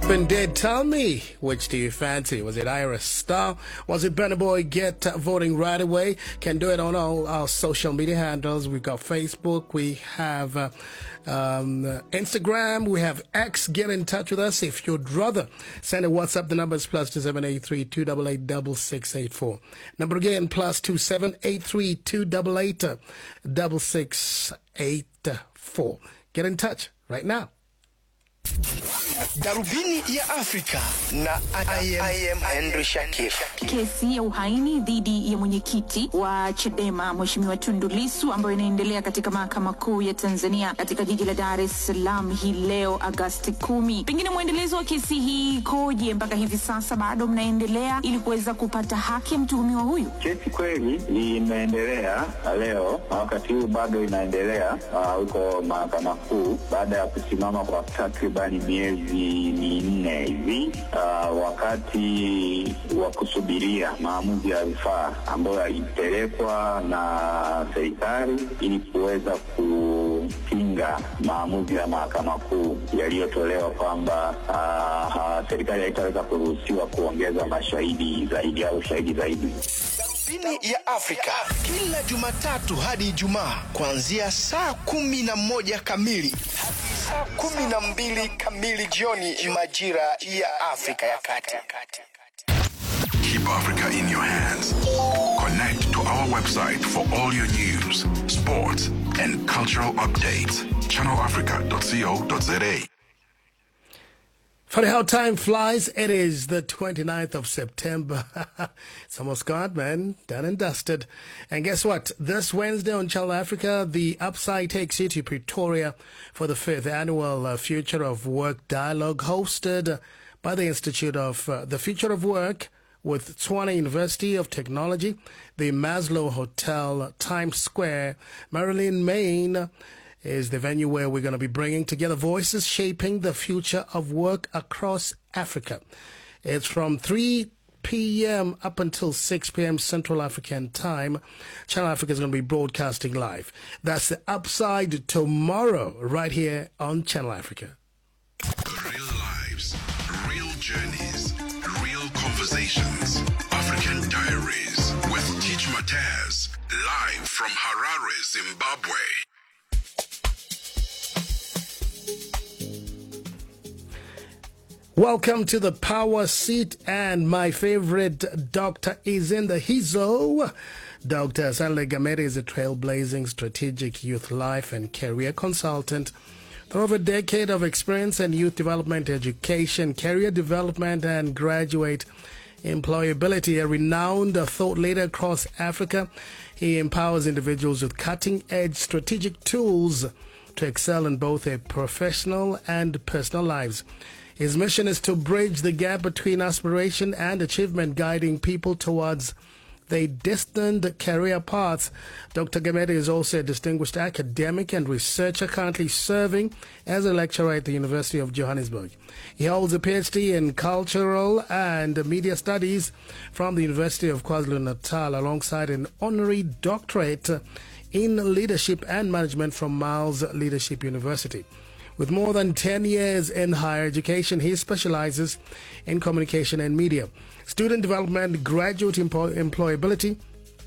been dead. Tell me, which do you fancy? Was it Iris Star? Was it Burna Boy? Get voting right away. Can do it on all our social media handles. We've got Facebook. We have Instagram. We have X. Get in touch with us. If you'd rather send a WhatsApp, the number is +2783 288 6684. Number again, +2783 288 6684. Get in touch right now. Darubini ya Afrika na I am Henry Shakif. Kesi ya uhaini dhidi ya mwenyekiti wa Chadema Mheshimiwa Tundu Lissu ambayo inaendelea katika mahakama kuu ya Tanzania katika jiji la Dar es Salaam hii leo Agosti 10. Pengine muendelezo wa kesi hii koje mpaka hivi sasa bado mnaendelea ili kuweza kupata haki ya mtuhumiwa huyu? Kesi kweli inaendelea leo, wakati huu bado inaendelea huko mahakama kuu baada ya kusimama kwa takribani miezi minne hivi, wakati wa kusubiria maamuzi ya rufaa ambayo yalipelekwa na serikali ili kuweza kupinga maamuzi ya mahakama kuu yaliyotolewa kwamba serikali haitaweza kuruhusiwa kuongeza mashahidi zaidi au shahidi zaidi. Darubini ya Afrika kila Jumatatu hadi Ijumaa kuanzia saa 11 kamili hadi saa 12 kamili jioni majira ya Afrika ya Kati. Keep Africa in your hands. Connect to our website for all your news, sports, and cultural updates. channelafrica.co.za. Funny how time flies. It is the 29th of September. It's almost gone, man. Done and dusted. And guess what? This Wednesday on Channel Africa, the Upside takes you to Pretoria for the 5th annual Future of Work Dialogue hosted by the Institute of the Future of Work with Tshwane University of Technology, the Maslow Hotel, Times Square, Marilyn, Maine, is the venue where we're going to be bringing together voices shaping the future of work across Africa. It's from 3 p.m. up until 6 p.m. Central African time. Channel Africa is going to be broadcasting live. That's the Upside tomorrow right here on Channel Africa. Real lives, real journeys, real conversations. African Diaries with Teach Mataz, live from Harare, Zimbabwe. Welcome to the Power Seat, and my favorite doctor is in the Hizo. Dr. Sanle Gamete is a trailblazing strategic youth life and career consultant. For over a decade of experience in youth development, education, career development, and graduate employability, a renowned thought leader across Africa, he empowers individuals with cutting-edge strategic tools to excel in both their professional and personal lives. His mission is to bridge the gap between aspiration and achievement, guiding people towards their destined career paths. Dr. Gamete is also a distinguished academic and researcher, currently serving as a lecturer at the University of Johannesburg. He holds a PhD in Cultural and Media Studies from the University of KwaZulu-Natal, alongside an honorary doctorate in Leadership and Management from Miles Leadership University. With more than 10 years in higher education, he specializes in communication and media, student development, graduate employability,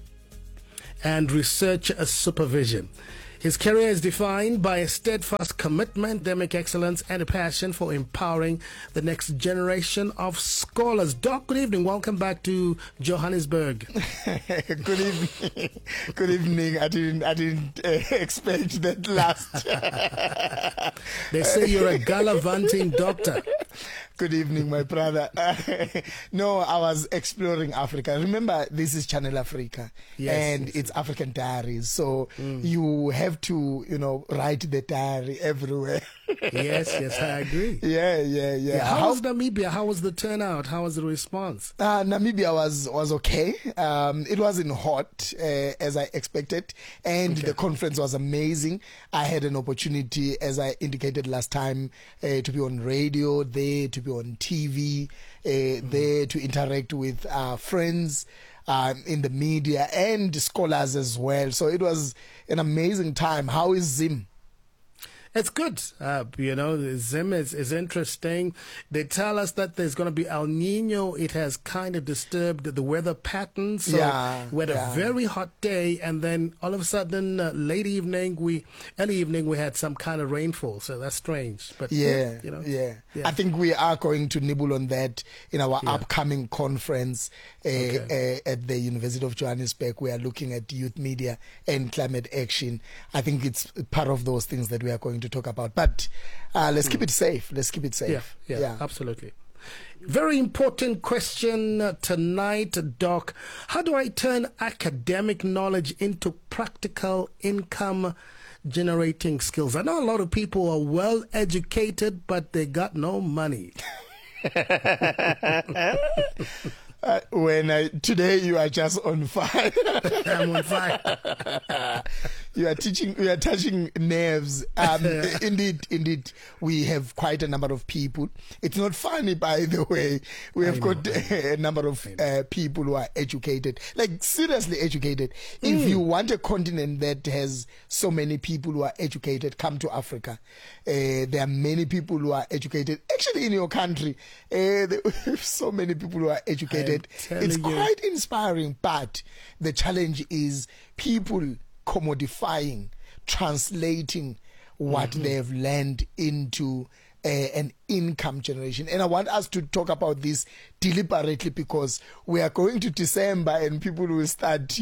and research supervision. His career is defined by a steadfast commitment, academic excellence, and a passion for empowering the next generation of scholars. Doc, good evening. Welcome back to Johannesburg. Good evening. Good evening. I didn't expect that last. They say you're a gallivanting doctor. Good evening, my brother. No, I was exploring Africa. Remember, this is Channel Africa, and it's African Diaries. So you have to, write the diary everywhere. Yes, I agree. Yeah. How was Namibia? How was the turnout? How was the response? Namibia was okay. It wasn't hot as I expected, and the conference was amazing. I had an opportunity, as I indicated last time, to be on radio there, to be on TV, there to interact with friends in the media and scholars as well. So it was an amazing time. How is Zim? It's good. Zim is interesting. They tell us that there's going to be El Nino. It has kind of disturbed the weather pattern. So we had a very hot day, and then all of a sudden, early evening, we had some kind of rainfall. So that's strange. But I think we are going to nibble on that in our upcoming conference at the University of Johannesburg. We are looking at youth media and climate action. I think it's part of those things that we are going to talk about. But let's keep it safe. Let's keep it safe. Yeah, absolutely. Very important question tonight, Doc. How do I turn academic knowledge into practical income generating skills? I know a lot of people are well educated, but they got no money. Today you are just on fire. I'm on fire. You are touching nerves. Indeed, we have quite a number of people. It's not funny, by the way. We have got a number of people who are educated, like seriously educated. If you want a continent that has so many people who are educated, come to Africa. There are many people who are educated. Actually, in your country, there are so many people who are educated. It's quite inspiring, but the challenge is people commodifying, translating what they have learned into an income generation. And I want us to talk about this deliberately because we are going to December and people will start,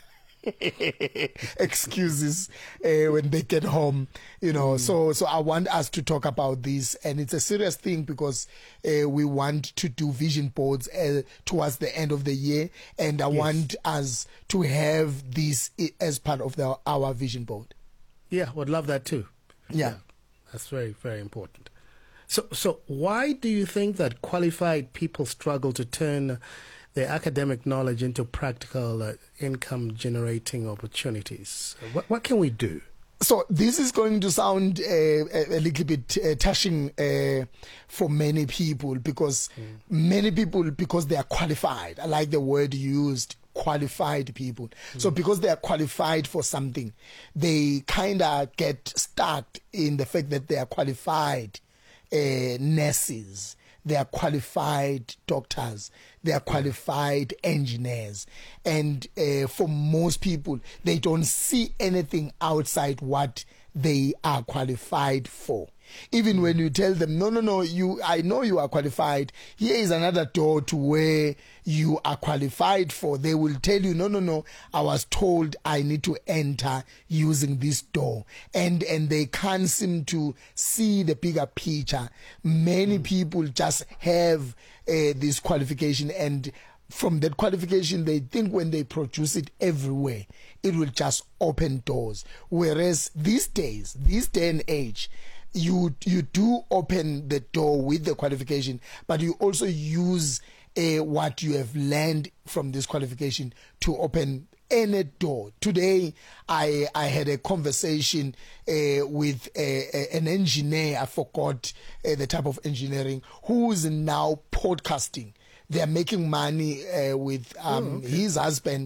excuses when they get home, So I want us to talk about this, and it's a serious thing because we want to do vision boards towards the end of the year, and I want us to have this as part of our vision board. Yeah, would love that too. Yeah, that's very, very important. So why do you think that qualified people struggle to turn their academic knowledge into practical income generating opportunities? What can we do? So this is going to sound a little bit touching for many people because because they are qualified. I like the word used, qualified people. So because they are qualified for something, they kind of get stuck in the fact that they are qualified nurses. They are qualified doctors. They are qualified engineers. And for most people, they don't see anything outside what they are qualified for. Even when you tell them, no, I know you are qualified. Here is another door to where you are qualified for. They will tell you, no, I was told I need to enter using this door. And they can't seem to see the bigger picture. Many people just have this qualification, and from that qualification, they think when they produce it everywhere, it will just open doors. Whereas these days, this day and age, you do open the door with the qualification, but you also use what you have learned from this qualification to open any door. Today, I had a conversation with an engineer, I forgot the type of engineering, who is now podcasting. They are making money with his husband.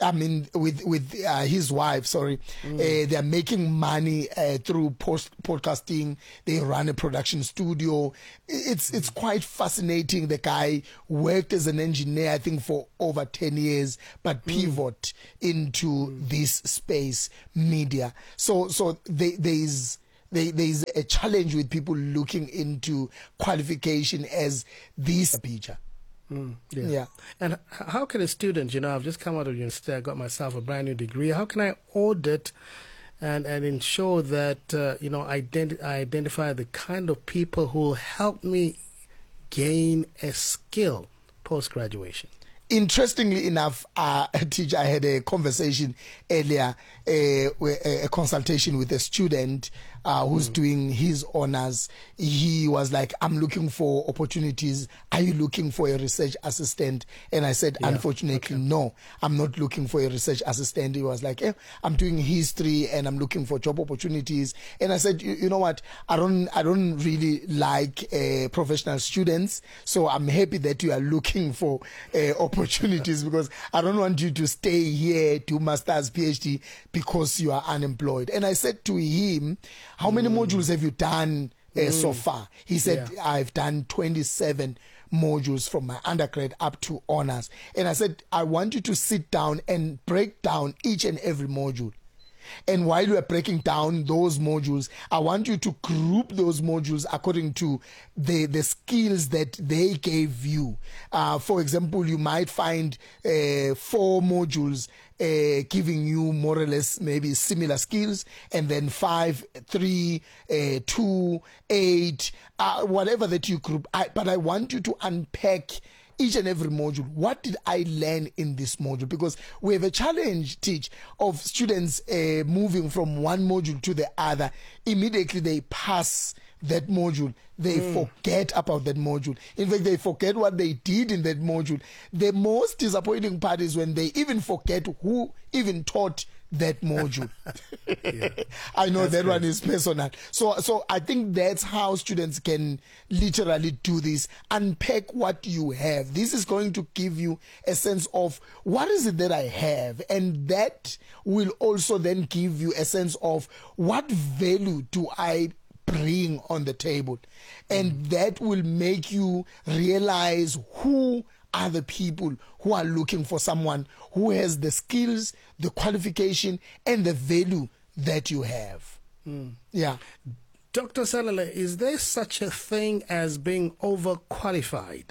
With his wife. Sorry, they are making money through podcasting. They run a production studio. It's quite fascinating. The guy worked as an engineer, I think, for over 10 years, but pivot into this space, media. So there's a challenge with people looking into qualification as this picture. Yeah. And how can a student, I've just come out of university, I got myself a brand new degree. How can I audit and ensure that, I identify the kind of people who will help me gain a skill post-graduation? Interestingly enough, teacher, I had a conversation earlier, a consultation with a student who's doing his honors. He was like, I'm looking for opportunities. Are you looking for a research assistant? And I said, unfortunately, no, I'm not looking for a research assistant. He was like, I'm doing history and I'm looking for job opportunities. And I said, you know what? I don't really like professional students. So I'm happy that you are looking for opportunities because I don't want you to stay here, do master's, PhD because you are unemployed. And I said to him, how many modules have you done so far? He said, I've done 27 modules from my undergrad up to honors. And I said, I want you to sit down and break down each and every module. And while you are breaking down those modules, I want you to group those modules according to the skills that they gave you. For example, you might find 4 modules giving you more or less maybe similar skills, and then 5, 3, 2, 8, whatever that you group. But I want you to unpack each and every module. What did I learn in this module? Because we have a challenge, Teach, of students moving from one module to the other. Immediately they pass that module, they forget about that module. In fact, they forget what they did in that module. The most disappointing part is when they even forget who even taught that module. I know that one is personal. So I think that's how students can literally do this. Unpack what you have. This is going to give you a sense of what is it that I have, and that will also then give you a sense of what value do I bring on the table, and that will make you realize who are the people who are looking for someone who has the skills, the qualification, and the value that you have. Yeah. Dr. Salele, is there such a thing as being overqualified?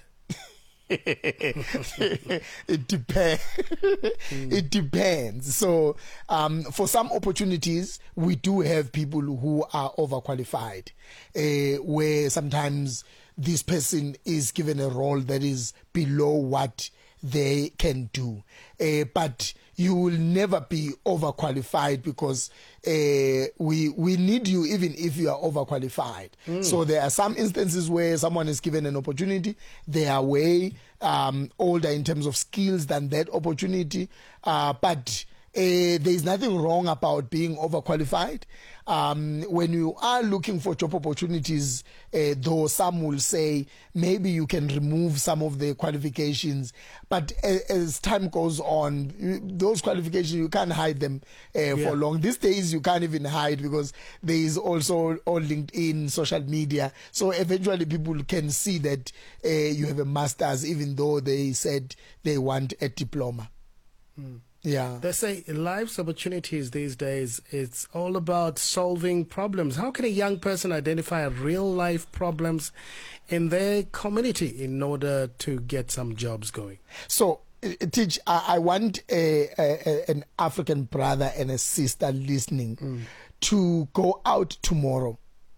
It depends. It depends. So for some opportunities, we do have people who are overqualified, where sometimes this person is given a role that is below what they can do. But you will never be overqualified, because we need you even if you are overqualified. So there are some instances where someone is given an opportunity, they are way older in terms of skills than that opportunity, but there is nothing wrong about being overqualified. When you are looking for job opportunities, though some will say maybe you can remove some of the qualifications, but as time goes on, those qualifications, you can't hide them for long. These days you can't even hide, because there is also all LinkedIn, social media, so eventually people can see that you have a master's even though they said they want a diploma. Yeah. They say life's opportunities these days, it's all about solving problems. How can a young person identify real life problems in their community in order to get some jobs going? So, Teach, I want an African brother and a sister listening to go out tomorrow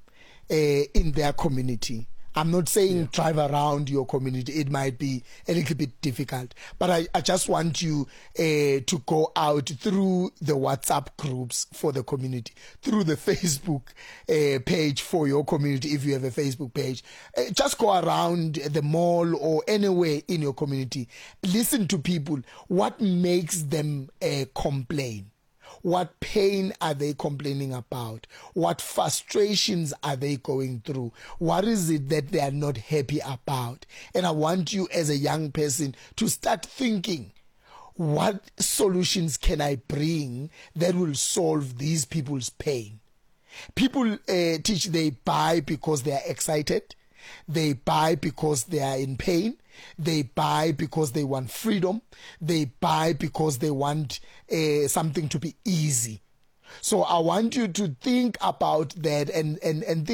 in their community. I'm not saying drive around your community. It might be a little bit difficult. But I just want you to go out through the WhatsApp groups for the community, through the Facebook page for your community, if you have a Facebook page. Just go around the mall or anywhere in your community. Listen to people. What makes them complain? What pain are they complaining about? What frustrations are they going through? What is it that they are not happy about? And I want you as a young person to start thinking, what solutions can I bring that will solve these people's pain? People, Teach, they buy because they are excited. They buy because they are in pain. They buy because they want freedom. They buy because they want something to be easy. So I want you to think about that and think